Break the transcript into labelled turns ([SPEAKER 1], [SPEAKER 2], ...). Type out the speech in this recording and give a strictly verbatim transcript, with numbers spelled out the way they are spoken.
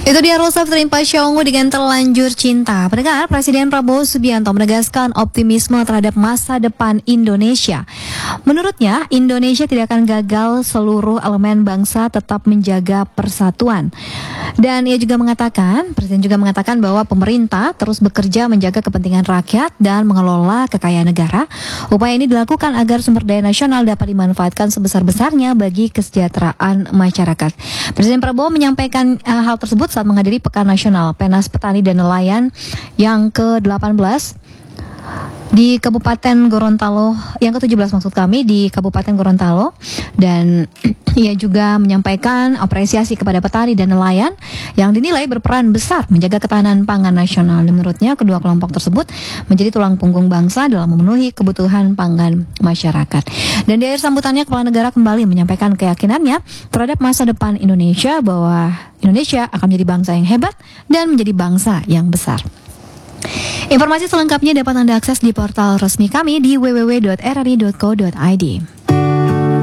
[SPEAKER 1] Itu dia Rules of Dream Pasyongu dengan Terlanjur Cinta. Pendengar, Presiden Prabowo Subianto menegaskan optimisme terhadap masa depan Indonesia. Menurutnya, Indonesia tidak akan gagal, seluruh elemen bangsa tetap menjaga persatuan. Dan ia juga mengatakan, Presiden juga mengatakan bahwa pemerintah terus bekerja menjaga kepentingan rakyat dan mengelola kekayaan negara. Upaya ini dilakukan agar sumber daya nasional dapat dimanfaatkan sebesar-besarnya bagi kesejahteraan masyarakat. Presiden Prabowo menyampaikan uh, hal tersebut saat menghadiri Pekan Nasional Penas Petani dan Nelayan yang ke delapan belas di Kabupaten Gorontalo, yang ke tujuh belas maksud kami, di Kabupaten Gorontalo. Dan ia juga menyampaikan apresiasi kepada petani dan nelayan yang dinilai berperan besar menjaga ketahanan pangan nasional. Dan menurutnya kedua kelompok tersebut menjadi tulang punggung bangsa dalam memenuhi kebutuhan pangan masyarakat. Dan di akhir sambutannya, Kepala Negara kembali menyampaikan keyakinannya terhadap masa depan Indonesia, bahwa Indonesia akan menjadi bangsa yang hebat dan menjadi bangsa yang besar. Informasi selengkapnya dapat Anda akses di portal resmi kami di w w w dot r r i dot co dot i d.